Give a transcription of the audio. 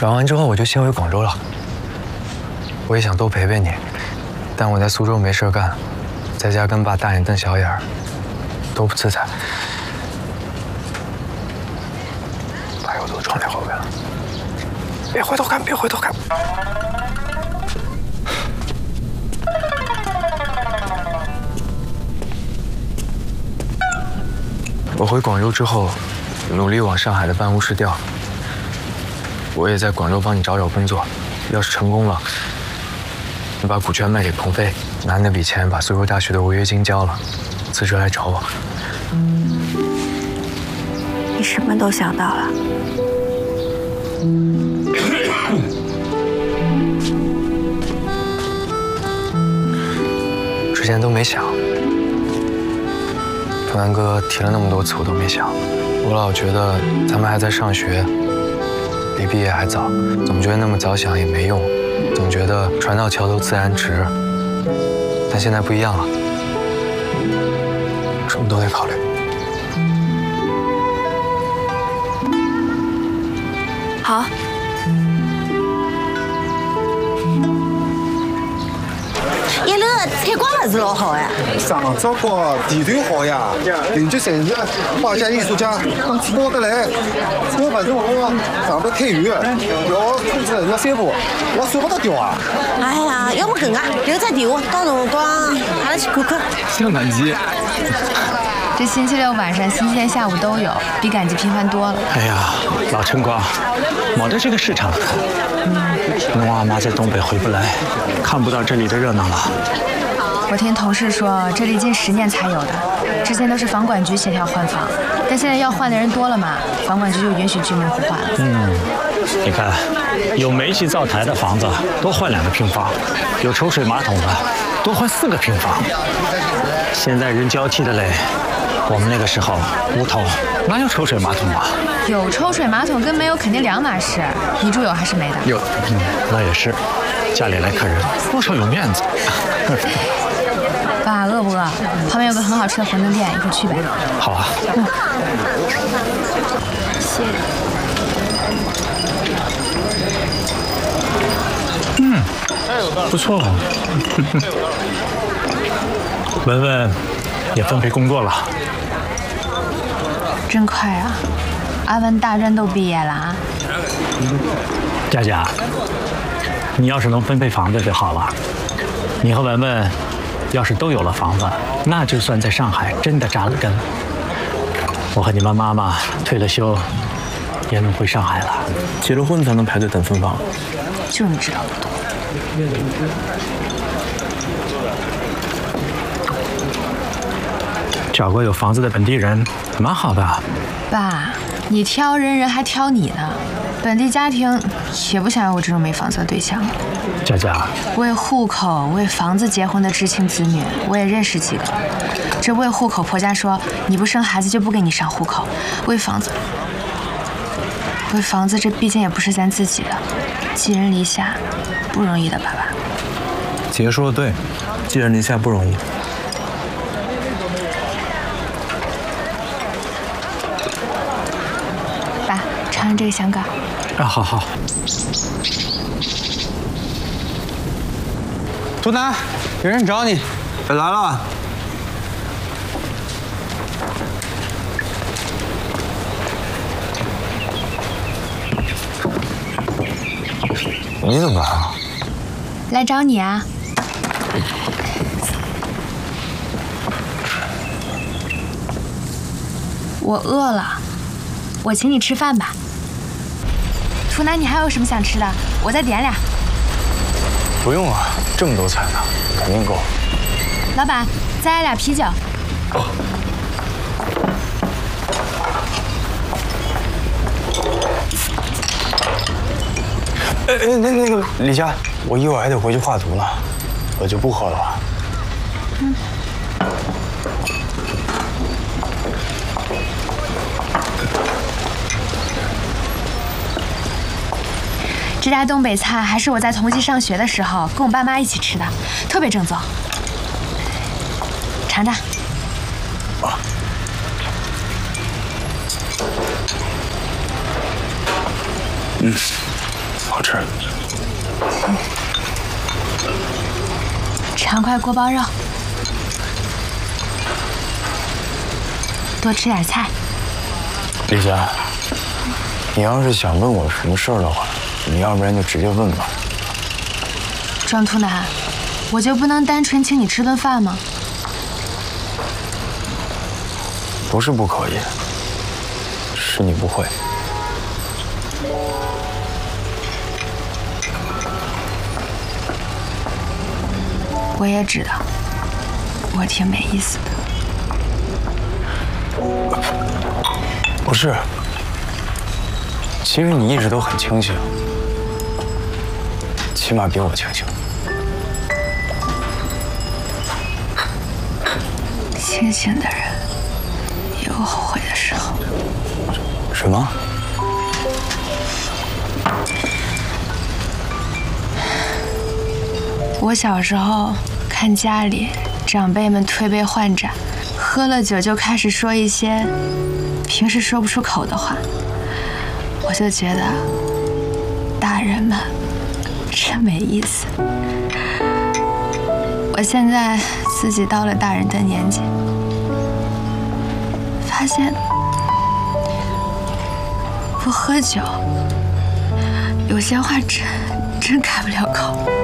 转完之后我就先回广州了。我也想多陪陪你，但我在苏州没事干，在家跟爸大眼瞪小眼儿，多不自在。爸又躲窗帘后边了，别回头看，别回头看。 我回广州之后，努力往上海的办公室调。我也在广州帮你找工作，要是成功了，你把股权卖给鹏飞，拿那笔钱把苏州大学的违约金交了，辞职来找我。 你什么都想到了。 之前都没想。 图南哥提了那么多次，我都没想。我老觉得咱们还在上学，离毕业还早，总觉得那么早想也没用，总觉得船到桥头自然直。但现在不一样了，什么都得考虑。 好。 一楼采光还是老好哎。 上早高地段好呀，邻居城市画家艺术家刚吃饱得来。我反正我上不太远，要控制要3步，我舍不得掉啊。 哎呀，要么跟啊，留在电话，到辰光阿拉去看看。 像赶集。 这星期六晚上、星期天下午都有，比赶集频繁多了。 哎呀，老陈光，没得这个市场。侬阿妈在东北回不来，看不到这里的热闹了。 我听同事说，这里近10年才有的，之前都是房管局协调换房，但现在要换的人多了嘛，房管局就允许居民互换了。 你看，有煤气灶台的房子多换2个平方，有抽水马桶的多换4个平方。现在人交替的嘞。 我们那个时候屋头哪有抽水马桶啊？ 有抽水马桶跟没有肯定两码事。你住有还是没的？ 有，那也是。家里来客人，多少有面子。 爸，饿不饿？旁边有个很好吃的馄饨店，一会儿去呗。 好啊。 谢谢。 不错了。文文也分配工作了。 真快啊！阿文大专都毕业了啊！ 佳佳，你要是能分配房子就好了。你和文文要是都有了房子，那就算在上海真的扎了根。我和你们妈妈退了休，也能回上海了。 结了婚才能排队等分房， 就你知道的多。 找个有房子的本地人，蛮好的。 爸，你挑人，人还挑你呢。本地家庭也不想要我这种没房子的对象。 佳佳， 为户口、为房子结婚的知青子女，我也认识几个。这为户口，婆家说你不生孩子就不给你上户口；为房子，这毕竟也不是咱自己的，寄人篱下，不容易的，爸爸。 姐说的对，寄人篱下不容易。 尝尝这个香港。 啊，好好。 图南，有人找你。 来了。 你怎么来了？ 来找你啊。我饿了，我请你吃饭吧。图南，你还有什么想吃的？我再点俩。 不用啊，这么多菜呢，肯定够。 老板，再来俩啤酒。 那个李佳，我一会儿还得回去画图呢，我就不喝了。 这家东北菜还是我在同济上学的时候跟我爸妈一起吃的，特别正宗。尝尝。 好吃。 尝块锅包肉，多吃点菜。 丽佳，你要是想问我什么事儿的话，你要不然就直接问吧。 庄突南，我就不能单纯请你吃顿饭吗？ 不是不可以，是你不会。 我也知道，我挺没意思的。 不是，其实你一直都很清醒，起码比我清醒。 清醒的人也有后悔的时候。 什么？ 我小时候看家里长辈们推杯换盏，喝了酒就开始说一些平时说不出口的话，我就觉得大人们真没意思。我现在自己到了大人的年纪，发现不喝酒，有些话真开不了口。